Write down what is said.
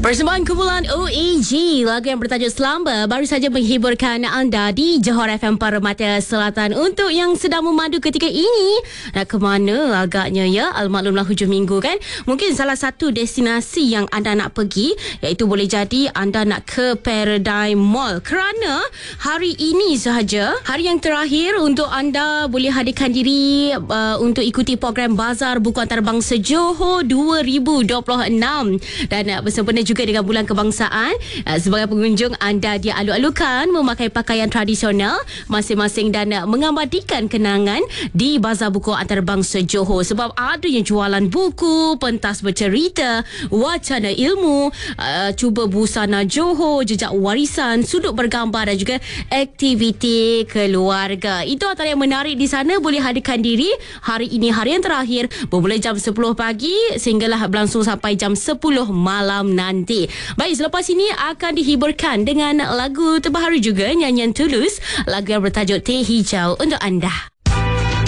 Persembahan kumpulan OAG, lagu yang bertajuk Slumber baru saja menghiburkan anda di Johor FM Permata Selatan. Untuk yang sedang memandu ketika ini, nak ke mana agaknya ya? Al-maklumlah hujung minggu kan? Mungkin salah satu destinasi yang anda nak pergi, iaitu boleh jadi anda nak ke Paradigm Mall. Kerana hari ini sahaja, hari yang terakhir untuk anda boleh hadirkan diri untuk ikuti program Bazar Buku Antarabangsa Johor 2026. Dan bersempena juga dengan Bulan Kebangsaan, sebagai pengunjung anda dialu-alukan memakai pakaian tradisional masing-masing dan mengabadikan kenangan di Bazar Buku Antarabangsa Johor. Sebab ada yang jualan buku, pentas bercerita, wacana ilmu, cuba busana Johor, jejak warisan, sudut bergambar dan juga aktiviti keluarga. Itu antara yang menarik di sana. Boleh hadirkan diri hari ini, hari yang terakhir, bermula jam 10 pagi sehinggalah berlangsung sampai jam 10 malam nanti. Baik, selepas ini akan dihiburkan dengan lagu terbaru juga, nyanyian Tulus, lagu yang bertajuk Teh Hijau untuk anda.